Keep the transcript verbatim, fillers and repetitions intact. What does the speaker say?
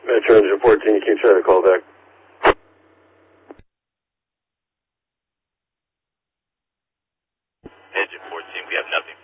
Metro Engine fourteen, you can try to call back. Engine fourteen, we have nothing